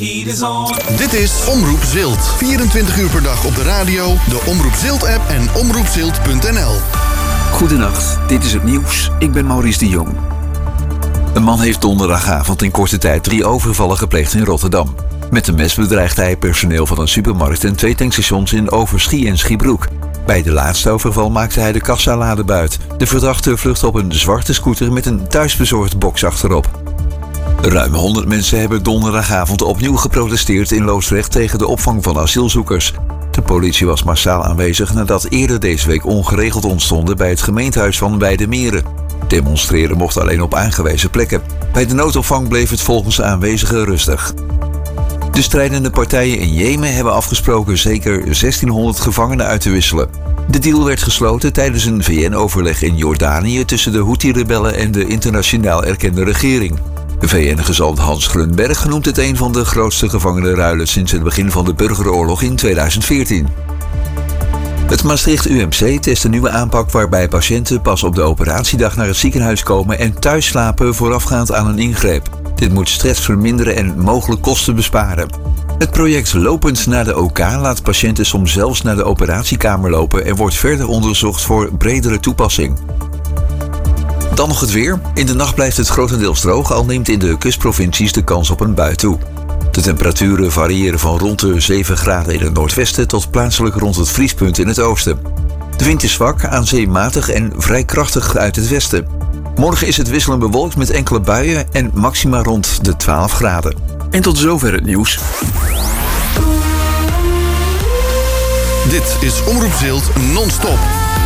Dit is Omroep Zilt. 24 uur per dag op de radio, de Omroep Zilt-app en omroepzilt.nl. Goedenacht, dit is het nieuws. Ik ben Maurice de Jong. Een man heeft donderdagavond in korte tijd 3 overvallen gepleegd in Rotterdam. Met een mes bedreigde hij personeel van een supermarkt en 2 tankstations in Overschie en Schiebroek. Bij de laatste overval maakte hij de kassalade buit. De verdachte vluchtte op een zwarte scooter met een thuisbezorgd box achterop. Ruim 100 mensen hebben donderdagavond opnieuw geprotesteerd in Loosdrecht tegen de opvang van asielzoekers. De politie was massaal aanwezig nadat eerder deze week ongeregeld ontstonden bij het gemeentehuis van Weidemeren. Demonstreren mocht alleen op aangewezen plekken. Bij de noodopvang bleef het volgens de aanwezigen rustig. De strijdende partijen in Jemen hebben afgesproken zeker 1600 gevangenen uit te wisselen. De deal werd gesloten tijdens een VN-overleg in Jordanië tussen de Houthi-rebellen en de internationaal erkende regering. De VN-gezant Hans Grunberg noemt het een van de grootste gevangenenruilen sinds het begin van de burgeroorlog in 2014. Het Maastricht UMC test een nieuwe aanpak waarbij patiënten pas op de operatiedag naar het ziekenhuis komen en thuis slapen voorafgaand aan een ingreep. Dit moet stress verminderen en mogelijk kosten besparen. Het project Lopend naar de OK laat patiënten soms zelfs naar de operatiekamer lopen en wordt verder onderzocht voor bredere toepassing. Dan nog het weer. In de nacht blijft het grotendeels droog, al neemt in de kustprovincies de kans op een bui toe. De temperaturen variëren van rond de 7 graden in het noordwesten tot plaatselijk rond het vriespunt in het oosten. De wind is zwak, aan zee matig en vrij krachtig uit het westen. Morgen is het wisselend bewolkt met enkele buien en maxima rond de 12 graden. En tot zover het nieuws. Dit is Omroep Zilt non-stop.